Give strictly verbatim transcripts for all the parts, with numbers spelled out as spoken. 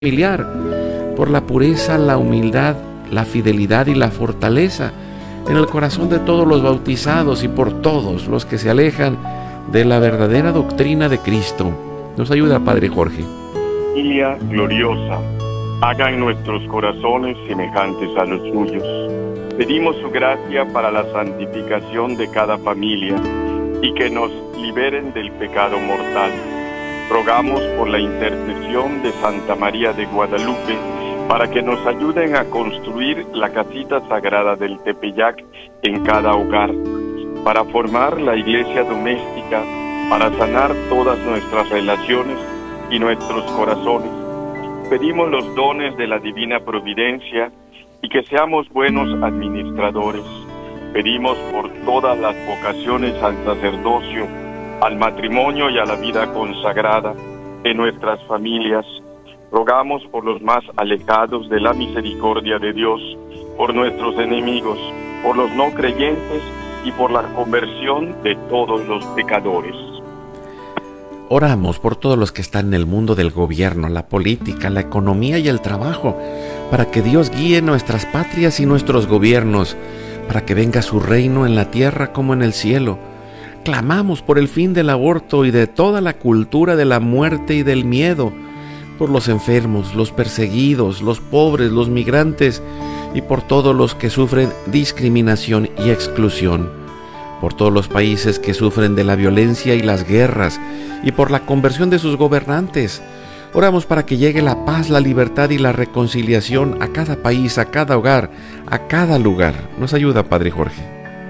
familiar, por la pureza, la humildad, la fidelidad y la fortaleza en el corazón de todos los bautizados y por todos los que se alejan de la verdadera doctrina de Cristo. Nos ayuda, Padre Jorge. Familia gloriosa, haga en nuestros corazones semejantes a los suyos. Pedimos su gracia para la santificación de cada familia y que nos liberen del pecado mortal. Rogamos por la intercesión de Santa María de Guadalupe para que nos ayuden a construir la casita sagrada del Tepeyac en cada hogar, para formar la iglesia doméstica, para sanar todas nuestras relaciones y nuestros corazones. Pedimos los dones de la divina providencia y que seamos buenos administradores. Pedimos por todas las vocaciones al sacerdocio, al matrimonio y a la vida consagrada en nuestras familias. Rogamos por los más alejados de la misericordia de Dios, por nuestros enemigos, por los no creyentes y por la conversión de todos los pecadores. Oramos por todos los que están en el mundo del gobierno, la política, la economía y el trabajo, para que Dios guíe nuestras patrias y nuestros gobiernos, para que venga su reino en la tierra como en el cielo. Clamamos por el fin del aborto y de toda la cultura de la muerte y del miedo, por los enfermos, los perseguidos, los pobres, los migrantes y por todos los que sufren discriminación y exclusión, por todos los países que sufren de la violencia y las guerras y por la conversión de sus gobernantes. Oramos para que llegue la paz, la libertad y la reconciliación a cada país, a cada hogar, a cada lugar. Nos ayuda, Padre Jorge.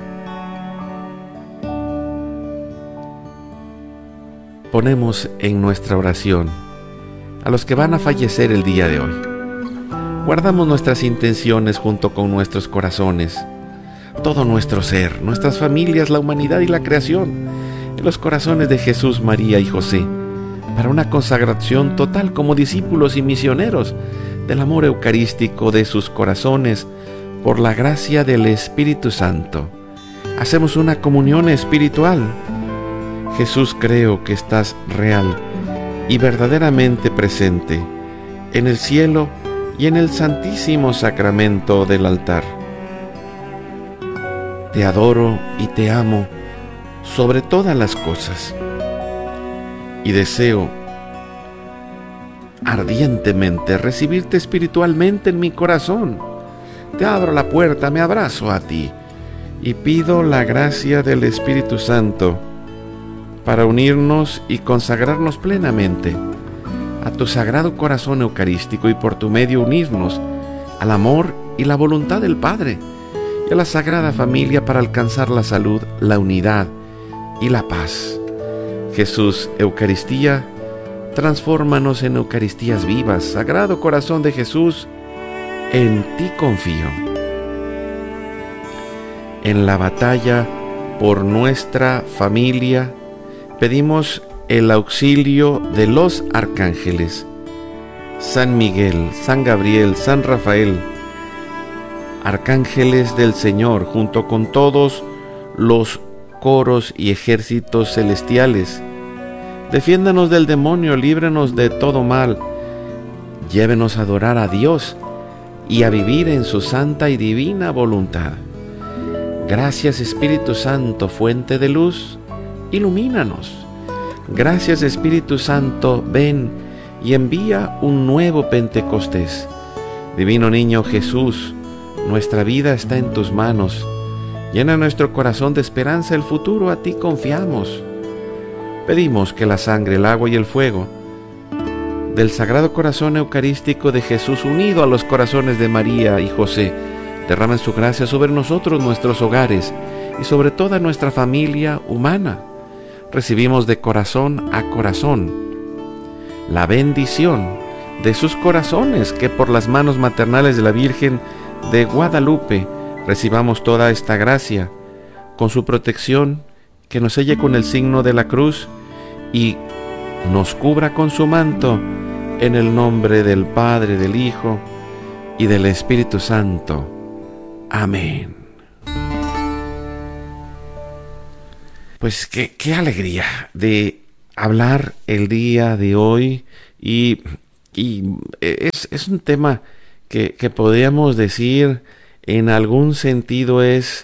Ponemos en nuestra oración a los que van a fallecer el día de hoy. Guardamos nuestras intenciones junto con nuestros corazones, todo nuestro ser, nuestras familias, la humanidad y la creación, en los corazones de Jesús, María y José, para una consagración total como discípulos y misioneros del amor eucarístico de sus corazones por la gracia del Espíritu Santo. Hacemos una comunión espiritual. Jesús, creo que estás real y verdaderamente presente en el cielo y en el santísimo sacramento del altar. Te adoro y te amo sobre todas las cosas y deseo ardientemente recibirte espiritualmente en mi corazón. Te abro la puerta, me abrazo a ti y pido la gracia del Espíritu Santo para unirnos y consagrarnos plenamente a tu sagrado corazón eucarístico y por tu medio unirnos al amor y la voluntad del Padre y a la Sagrada Familia para alcanzar la salud, la unidad y la paz. Jesús, Eucaristía, transfórmanos en Eucaristías vivas. Sagrado Corazón de Jesús, en ti confío. En la batalla por nuestra familia, pedimos el auxilio de los arcángeles, San Miguel, San Gabriel, San Rafael, arcángeles del Señor, junto con todos los coros y ejércitos celestiales. Defiéndanos del demonio, líbranos de todo mal, llévenos a adorar a Dios y a vivir en su santa y divina voluntad. Gracias, Espíritu Santo, fuente de luz, ilumínanos. Gracias, Espíritu Santo, ven y envía un nuevo Pentecostés. Divino Niño Jesús, nuestra vida está en tus manos. Llena nuestro corazón de esperanza el futuro, a ti confiamos. Pedimos que la sangre, el agua y el fuego del Sagrado Corazón Eucarístico de Jesús, unido a los corazones de María y José, derramen su gracia sobre nosotros, nuestros hogares y sobre toda nuestra familia humana. Recibimos de corazón a corazón la bendición de sus corazones, que por las manos maternales de la Virgen de Guadalupe recibamos toda esta gracia, con su protección, que nos selle con el signo de la cruz y nos cubra con su manto, en el nombre del Padre, del Hijo y del Espíritu Santo. Amén. Pues qué, qué alegría de hablar el día de hoy y y es, es un tema que, que podríamos decir en algún sentido es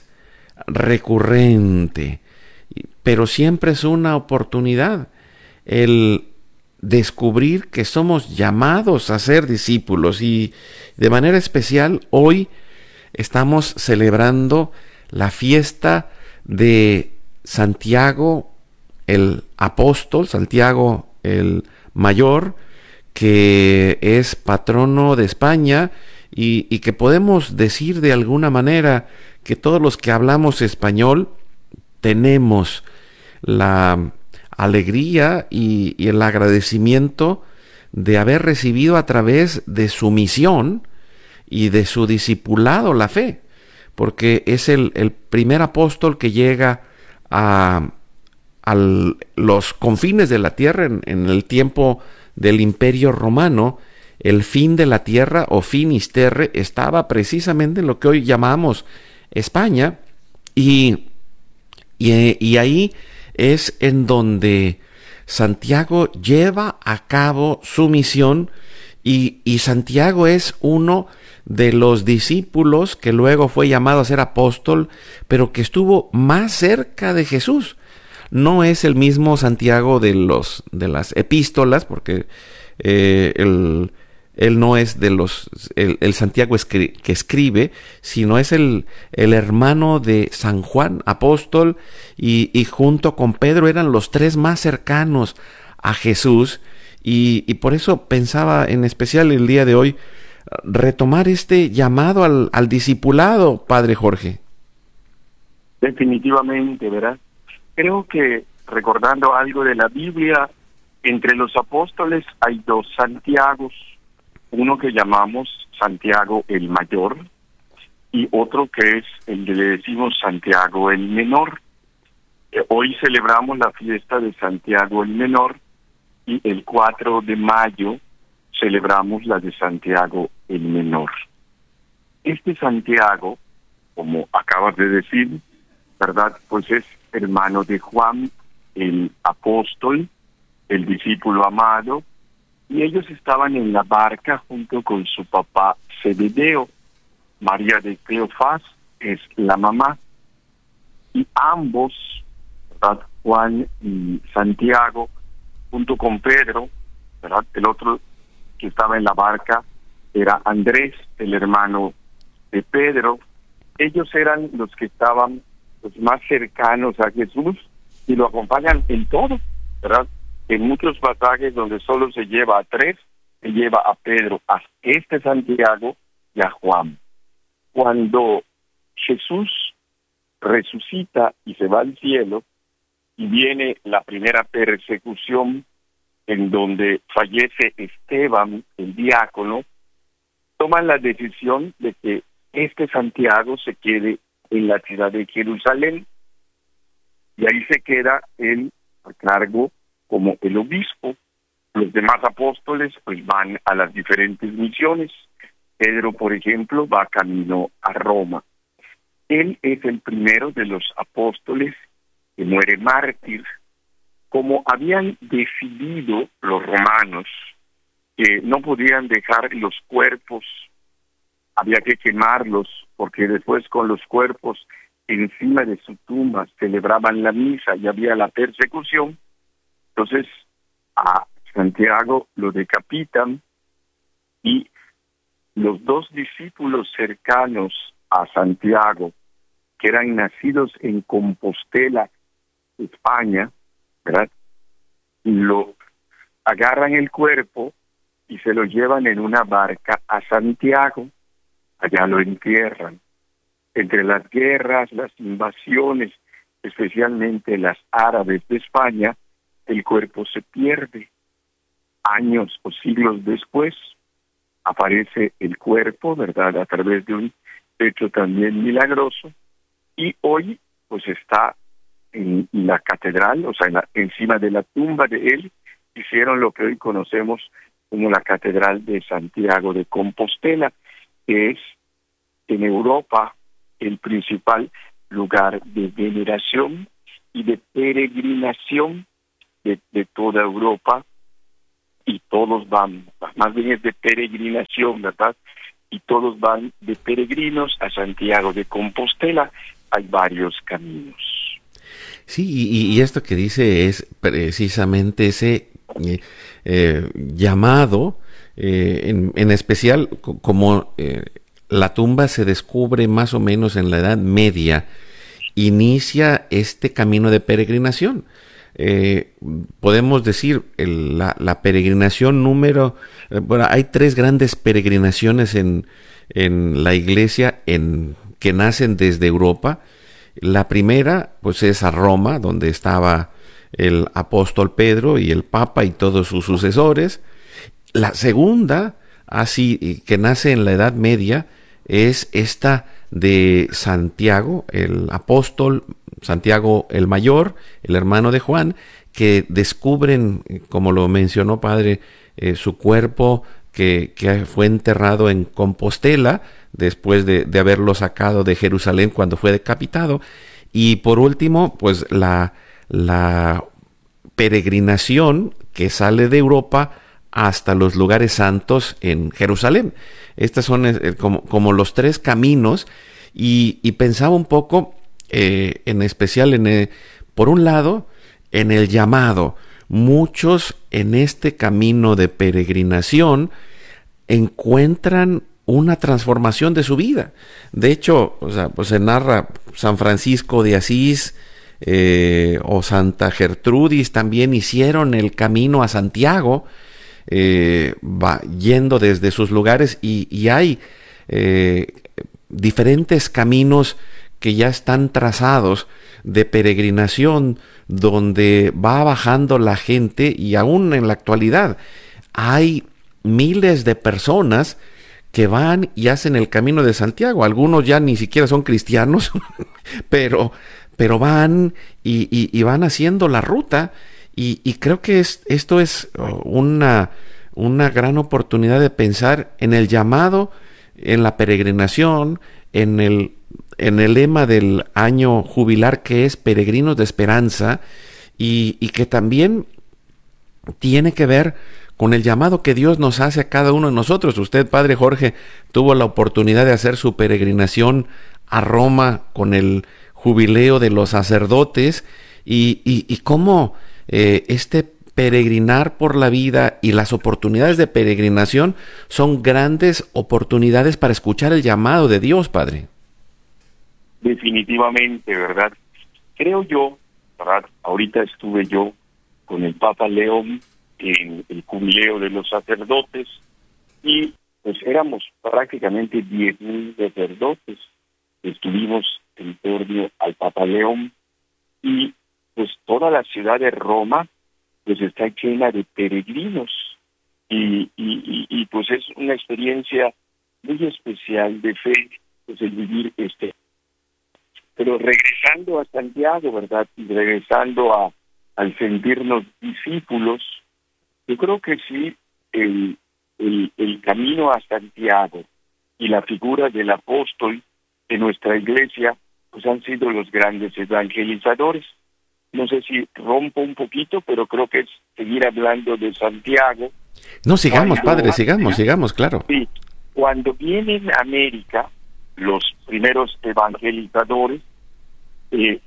recurrente, pero siempre es una oportunidad el descubrir que somos llamados a ser discípulos, y de manera especial hoy estamos celebrando la fiesta de Santiago el apóstol, Santiago el mayor, que es patrono de España, y, y que podemos decir de alguna manera que todos los que hablamos español tenemos la alegría y, y el agradecimiento de haber recibido a través de su misión y de su discipulado la fe, porque es el, el primer apóstol que llega a, a los confines de la tierra en, en el tiempo del Imperio Romano. El fin de la tierra, o finis terrae, estaba precisamente en lo que hoy llamamos España, y, y, y ahí es en donde Santiago lleva a cabo su misión, y, y Santiago es uno de los discípulos que luego fue llamado a ser apóstol, pero que estuvo más cerca de Jesús. No es el mismo Santiago de los de las epístolas, porque eh, el Él no es de los el, el Santiago escri, que escribe, sino es el, el hermano de San Juan, apóstol, y, y junto con Pedro eran los tres más cercanos a Jesús, y, y por eso pensaba en especial el día de hoy retomar este llamado al, al discipulado, Padre Jorge. Definitivamente, ¿verdad? Creo que, recordando algo de la Biblia, entre los apóstoles hay dos Santiagos, uno que llamamos Santiago el Mayor y otro que es el que le decimos Santiago el Menor. Eh, hoy celebramos la fiesta de Santiago el Menor, y el cuatro de mayo celebramos la de Santiago el Menor. Este Santiago, como acabas de decir, ¿verdad? Pues es hermano de Juan, el apóstol, el discípulo amado, y ellos estaban en la barca junto con su papá Zebedeo. María de Cleofás es la mamá, y ambos, ¿verdad? Juan y Santiago, junto con Pedro, ¿verdad? El otro que estaba en la barca era Andrés, el hermano de Pedro. Ellos eran los que estaban los más cercanos a Jesús y lo acompañan en todo, ¿verdad? En muchos pasajes donde solo se lleva a tres, se lleva a Pedro, a este Santiago y a Juan. Cuando Jesús resucita y se va al cielo, y viene la primera persecución en donde fallece Esteban, el diácono, toman la decisión de que este Santiago se quede en la ciudad de Jerusalén, y ahí se queda él a cargo como el obispo. Los demás apóstoles pues van a las diferentes misiones. Pedro, por ejemplo, va camino a Roma. Él es el primero de los apóstoles que muere mártir. Como habían decidido los romanos que no podían dejar los cuerpos, había que quemarlos, porque después con los cuerpos encima de su tumba celebraban la misa y había la persecución. Entonces a Santiago lo decapitan, y los dos discípulos cercanos a Santiago, que eran nacidos en Compostela, España, ¿verdad? Lo agarran el cuerpo y se lo llevan en una barca a Santiago. Allá lo entierran. Entre las guerras, las invasiones, especialmente las árabes de España, el cuerpo se pierde. Años o siglos después aparece el cuerpo, ¿verdad?, a través de un hecho también milagroso, y hoy pues está en la catedral, o sea, en la, encima de la tumba de él, hicieron lo que hoy conocemos como la Catedral de Santiago de Compostela, que es en Europa el principal lugar de veneración y de peregrinación de, de toda Europa, y todos van, más bien es de peregrinación, ¿verdad? Y todos van de peregrinos a Santiago de Compostela. Hay varios caminos. Sí, y, y esto que dice es precisamente ese eh, eh, llamado, eh, en, en especial co- como eh, la tumba se descubre más o menos en la Edad Media, inicia este camino de peregrinación. Eh, podemos decir el- la, la peregrinación número, eh, bueno, hay tres grandes peregrinaciones en, en la iglesia en, que nacen desde Europa. La primera, pues es a Roma, donde estaba el apóstol Pedro y el Papa y todos sus sucesores. La segunda, así que nace en la Edad Media, es esta de Santiago, el apóstol, Santiago el Mayor, el hermano de Juan, que descubren, como lo mencionó padre, eh, su cuerpo que, que fue enterrado en Compostela, después de, de haberlo sacado de Jerusalén cuando fue decapitado. Y por último, pues la, la peregrinación que sale de Europa hasta los lugares santos en Jerusalén. Estos son eh, como, como los tres caminos, y, y pensaba un poco, eh, en especial, en el, por un lado, en el llamado. Muchos en este camino de peregrinación encuentran una transformación de su vida. De hecho, o sea, pues se narra San Francisco de Asís, eh, o Santa Gertrudis también hicieron el camino a Santiago, eh, va yendo desde sus lugares, y, y hay eh, diferentes caminos que ya están trazados de peregrinación, donde va bajando la gente, y aún en la actualidad hay miles de personas que van y hacen el camino de Santiago. Algunos ya ni siquiera son cristianos, pero, pero van y, y, y van haciendo la ruta, y, y creo que es, esto es oh, una, una gran oportunidad de pensar en el llamado, en la peregrinación, en el, en el lema del año jubilar, que es Peregrinos de Esperanza, y, y que también tiene que ver con el llamado que Dios nos hace a cada uno de nosotros. Usted, padre Jorge, tuvo la oportunidad de hacer su peregrinación a Roma con el jubileo de los sacerdotes, y, y, y cómo eh, este peregrinar por la vida y las oportunidades de peregrinación son grandes oportunidades para escuchar el llamado de Dios, padre. Definitivamente, ¿verdad? Creo yo, ¿verdad? Ahorita estuve yo con el Papa León en el jubileo de los sacerdotes, y pues éramos prácticamente diez mil sacerdotes. Estuvimos en torno al Papa León, y pues toda la ciudad de Roma pues está llena de peregrinos, y, y, y, y pues es una experiencia muy especial de fe, pues el vivir este. Pero regresando a Santiago, ¿verdad? Y regresando a al sentirnos discípulos, yo creo que sí, el, el, el camino a Santiago y la figura del apóstol de nuestra iglesia, pues han sido los grandes evangelizadores. No sé si rompo un poquito, pero creo que es seguir hablando de Santiago. No, sigamos, Cuando, padre, sigamos, sigamos, claro. Sí, cuando vienen a América, los primeros evangelizadores eh,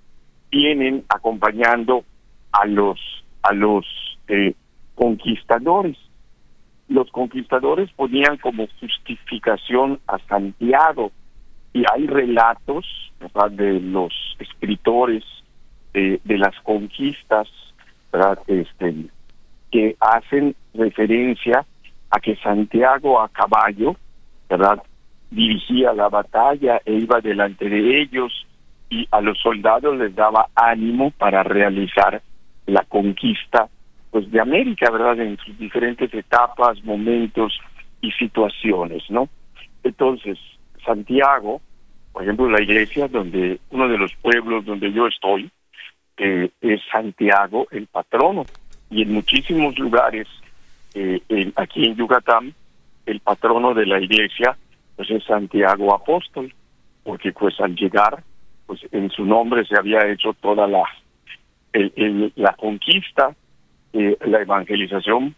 vienen acompañando a los a los eh, conquistadores. Los conquistadores ponían como justificación a Santiago, y hay relatos, ¿verdad?, de los escritores de, de las conquistas, ¿verdad?, este, que hacen referencia a que Santiago a caballo, ¿verdad?, dirigía la batalla e iba delante de ellos, y a los soldados les daba ánimo para realizar la conquista, pues, de América, ¿verdad?, en sus diferentes etapas, momentos y situaciones, ¿no? Entonces, Santiago, por ejemplo, la iglesia donde, uno de los pueblos donde yo estoy, eh, es Santiago el patrono, y en muchísimos lugares, eh, en, aquí en Yucatán, el patrono de la iglesia, pues es Santiago Apóstol, porque pues al llegar, pues en su nombre se había hecho toda la el, el, la conquista, eh, la evangelización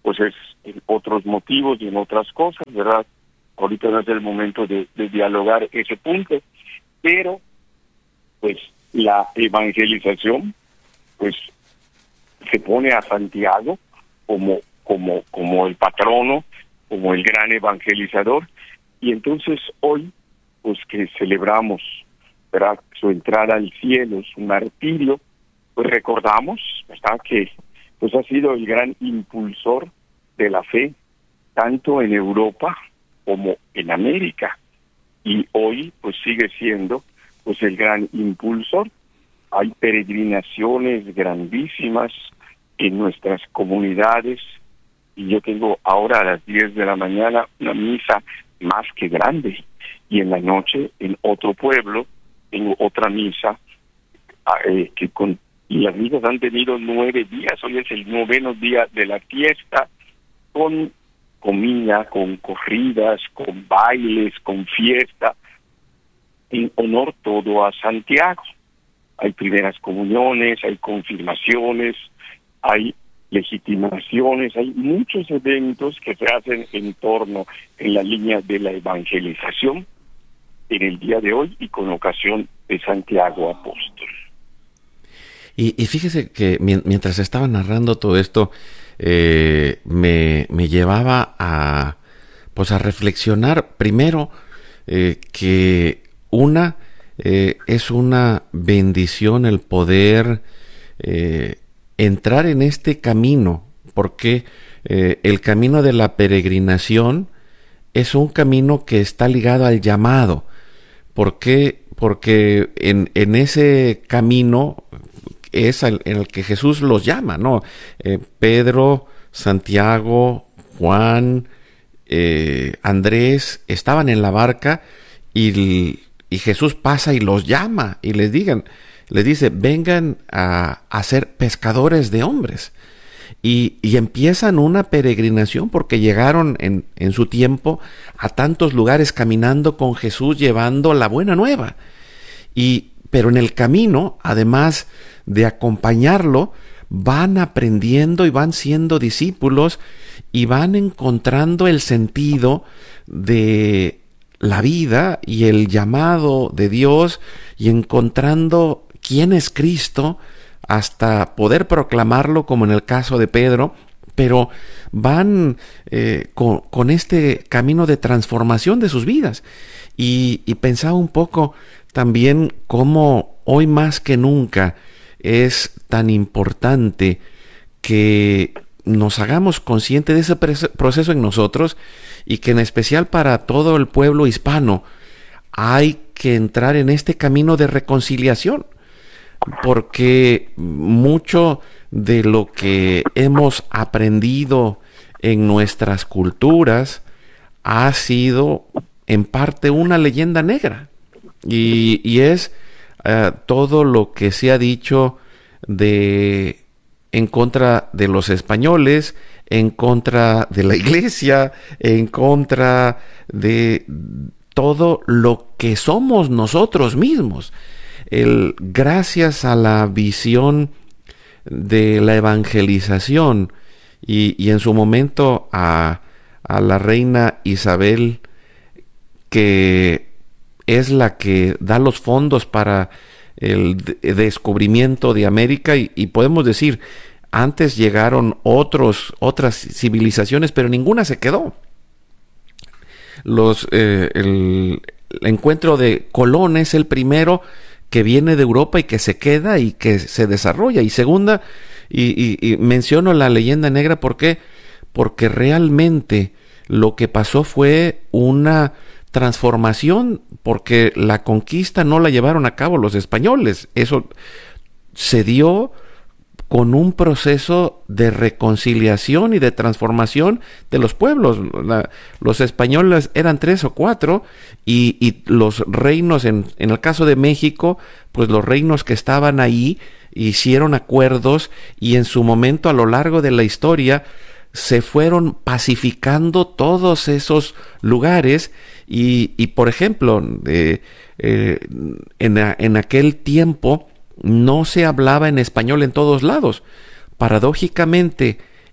pues es en otros motivos y en otras cosas, ¿verdad? Ahorita no es el momento de, de dialogar ese punto, pero pues la evangelización pues se pone a Santiago como como como el patrono, como el gran evangelizador, y entonces hoy pues que celebramos, ¿verdad?, su entrada al cielo, su martirio, pues recordamos, ¿verdad?, que pues ha sido el gran impulsor de la fe tanto en Europa como en América, y hoy pues sigue siendo pues el gran impulsor. Hay peregrinaciones grandísimas en nuestras comunidades, y yo tengo ahora a las diez de la mañana una misa más que grande, y en la noche en otro pueblo tengo otra misa, eh, que con y las misas han tenido nueve días. Hoy es el noveno día de la fiesta, con comida, con corridas, con bailes, con fiesta, en honor todo a Santiago. Hay primeras comuniones, hay confirmaciones, hay legitimaciones, hay muchos eventos que se hacen en torno, en la línea de la evangelización en el día de hoy y con ocasión de Santiago Apóstol. Y, y fíjese que mientras estaba narrando todo esto, eh, me, me llevaba a, pues a reflexionar primero eh, que una eh, es una bendición el poder eh, entrar en este camino, porque eh, el camino de la peregrinación es un camino que está ligado al llamado. ¿Por qué? Porque en, en ese camino es el, en el que Jesús los llama, ¿no? Eh, Pedro, Santiago, Juan, eh, Andrés estaban en la barca y, y Jesús pasa y los llama y les digan, les dice, vengan a, a ser pescadores de hombres. Y, y empiezan una peregrinación porque llegaron en, en su tiempo a tantos lugares caminando con Jesús llevando la buena nueva. Y, pero en el camino, además de acompañarlo, van aprendiendo y van siendo discípulos y van encontrando el sentido de la vida y el llamado de Dios y encontrando quién es Cristo hasta poder proclamarlo, como en el caso de Pedro, pero van eh, con, con este camino de transformación de sus vidas. Y, y pensaba un poco también cómo hoy más que nunca es tan importante que nos hagamos conscientes de ese proceso en nosotros, y que en especial para todo el pueblo hispano hay que entrar en este camino de reconciliación, porque mucho de lo que hemos aprendido en nuestras culturas ha sido en parte una leyenda negra, y, y es uh, todo lo que se ha dicho de en contra de los españoles, en contra de la iglesia, en contra de todo lo que somos nosotros mismos. El, gracias a la visión de la evangelización y, y en su momento a, a la reina Isabel, que es la que da los fondos para el de- descubrimiento de América, y, y podemos decir, antes llegaron otros, otras civilizaciones, pero ninguna se quedó. Los, eh, el, el encuentro de Colón es el primero que viene de Europa y que se queda y que se desarrolla. Y segunda, y, y, y menciono la leyenda negra, ¿por qué? Porque realmente lo que pasó fue una transformación, porque la conquista no la llevaron a cabo los españoles. Eso se dio con un proceso de reconciliación y de transformación de los pueblos. La, los españoles eran tres o cuatro, y, y los reinos, en, en el caso de México, pues los reinos que estaban ahí hicieron acuerdos, y en su momento, a lo largo de la historia, se fueron pacificando todos esos lugares. Y, y por ejemplo, eh, eh, en, a, en aquel tiempo no se hablaba en español en todos lados. Paradójicamente,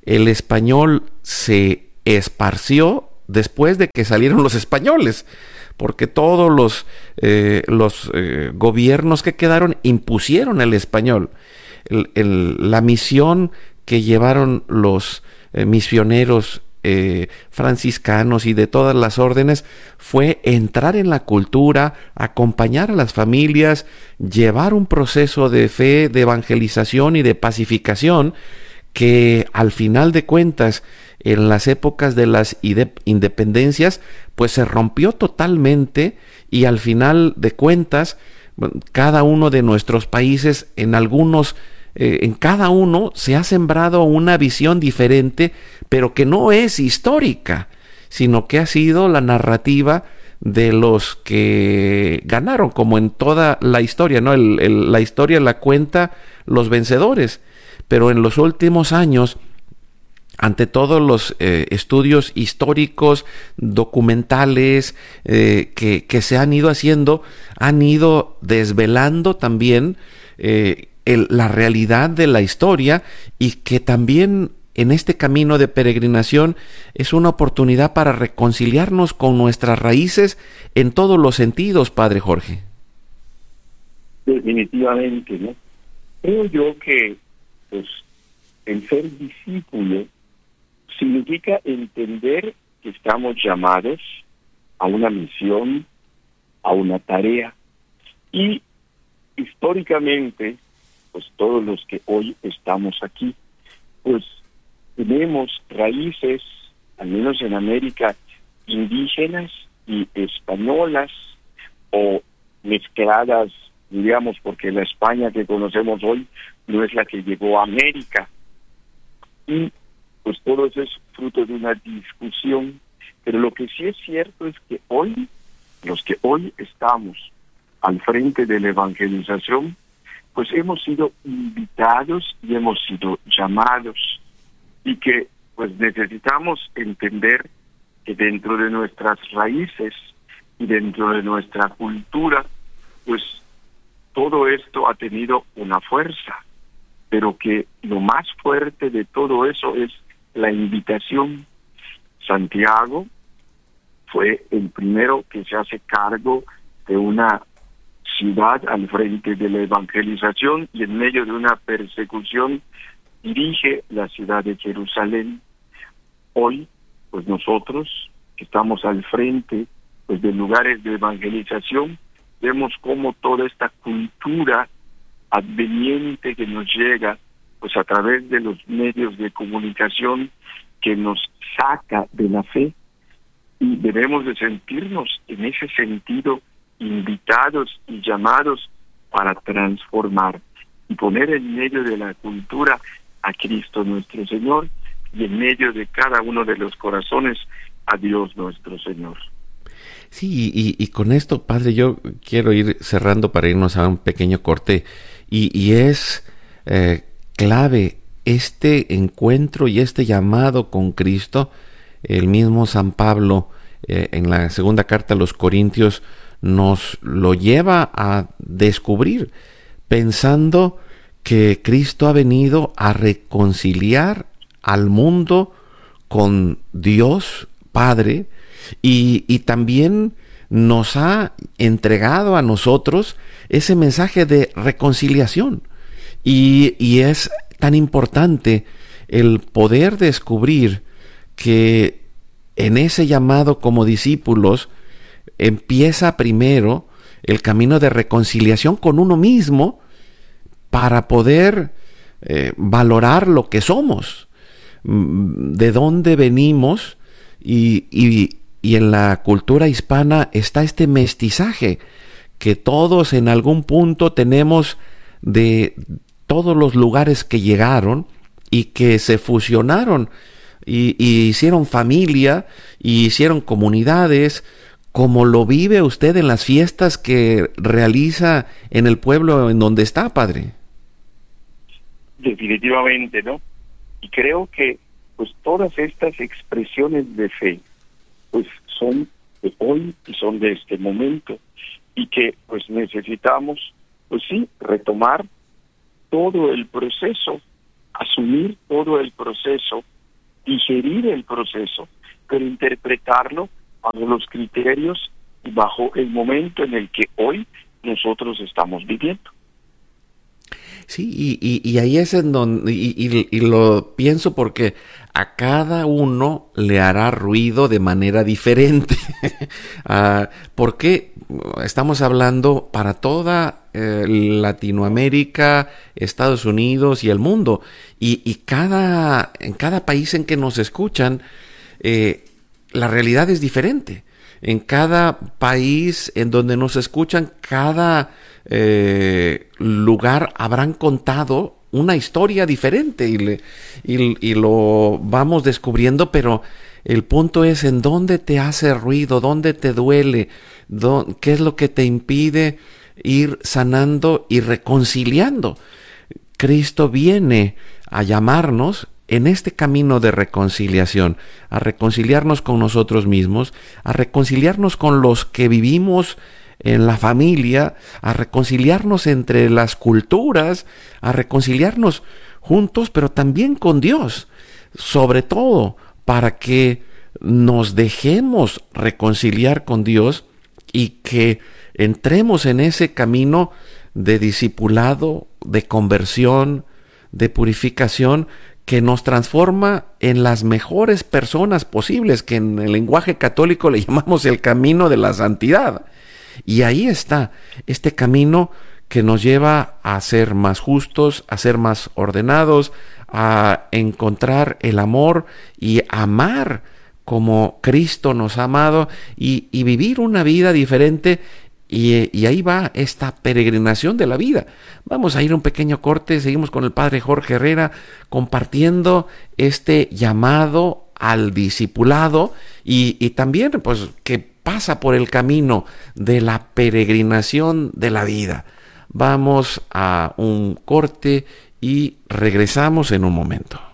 el español se esparció después de que salieron los españoles, porque todos los, eh, los eh, gobiernos que quedaron impusieron el español. El, el, la misión que llevaron los eh, misioneros eh, franciscanos y de todas las órdenes fue entrar en la cultura, acompañar a las familias, llevar un proceso de fe, de evangelización y de pacificación que al final de cuentas en las épocas de las independencias pues se rompió totalmente, y al final de cuentas cada uno de nuestros países, en algunos eh, en cada uno se ha sembrado una visión diferente, pero que no es histórica, sino que ha sido la narrativa de los que ganaron, como en toda la historia, ¿no? El, el, la historia la cuenta los vencedores, pero en los últimos años, ante todos los eh, estudios históricos, documentales eh, que, que se han ido haciendo, han ido desvelando también eh, el, la realidad de la historia, y que también en este camino de peregrinación es una oportunidad para reconciliarnos con nuestras raíces en todos los sentidos, Padre Jorge. Definitivamente, ¿no? Creo yo que pues el ser discípulo significa entender que estamos llamados a una misión, a una tarea, y históricamente, pues todos los que hoy estamos aquí, pues tenemos raíces, al menos en América, indígenas y españolas, o mezcladas, digamos, porque la España que conocemos hoy no es la que llegó a América. Y pues todo eso es fruto de una discusión, pero lo que sí es cierto es que hoy, los que hoy estamos al frente de la evangelización, pues hemos sido invitados y hemos sido llamados, y que pues necesitamos entender que dentro de nuestras raíces y dentro de nuestra cultura, pues todo esto ha tenido una fuerza, pero que lo más fuerte de todo eso es la invitación. Santiago fue el primero que se hace cargo de una ciudad al frente de la evangelización, y en medio de una persecución dirige la ciudad de Jerusalén. Hoy, pues nosotros que estamos al frente pues de lugares de evangelización, vemos cómo toda esta cultura adveniente que nos llega pues a través de los medios de comunicación, que nos saca de la fe, y debemos de sentirnos en ese sentido invitados y llamados para transformar y poner en medio de la cultura a Cristo nuestro Señor, y en medio de cada uno de los corazones a Dios nuestro Señor. Sí, y, y con esto, Padre, yo quiero ir cerrando para irnos a un pequeño corte, y, y es eh, clave este encuentro y este llamado con Cristo. El mismo San Pablo eh, en la segunda carta a los Corintios nos lo lleva a descubrir, pensando que Cristo ha venido a reconciliar al mundo con Dios Padre, y, y también nos ha entregado a nosotros ese mensaje de reconciliación. Y, y es tan importante el poder descubrir que en ese llamado como discípulos empieza primero el camino de reconciliación con uno mismo, para poder eh, valorar lo que somos, de dónde venimos, y, y, y en la cultura hispana está este mestizaje que todos en algún punto tenemos de todos los lugares que llegaron y que se fusionaron y, y hicieron familia y hicieron comunidades, como lo vive usted en las fiestas que realiza en el pueblo en donde está, Padre. Definitivamente, ¿no? Y creo que pues todas estas expresiones de fe pues son de hoy y son de este momento, y que pues necesitamos pues sí retomar todo el proceso asumir todo el proceso, digerir el proceso, pero interpretarlo bajo los criterios y bajo el momento en el que hoy nosotros estamos viviendo. Sí, y, y, y ahí es en donde, y, y, y lo pienso porque a cada uno le hará ruido de manera diferente. uh, porque estamos hablando para toda eh, Latinoamérica, Estados Unidos y el mundo. Y, y cada, en cada país en que nos escuchan, eh, la realidad es diferente. En cada país en donde nos escuchan, cada eh, lugar habrán contado una historia diferente y, le, y, y lo vamos descubriendo, pero el punto es en dónde te hace ruido, dónde te duele, dónde, qué es lo que te impide ir sanando y reconciliando. Cristo viene a llamarnos en este camino de reconciliación, a reconciliarnos con nosotros mismos, a reconciliarnos con los que vivimos en la familia, a reconciliarnos entre las culturas, a reconciliarnos juntos, pero también con Dios, sobre todo para que nos dejemos reconciliar con Dios y que entremos en ese camino de discipulado, de conversión, de purificación, que nos transforma en las mejores personas posibles, que en el lenguaje católico le llamamos el camino de la santidad. Y ahí está este camino que nos lleva a ser más justos, a ser más ordenados, a encontrar el amor y amar como Cristo nos ha amado y, y vivir una vida diferente. Y, y ahí va esta peregrinación de la vida. Vamos a ir a un pequeño corte, seguimos con el Padre Jorge Herrera compartiendo este llamado al discipulado y, y también pues que pasa por el camino de la peregrinación de la vida. Vamos a un corte y regresamos en un momento.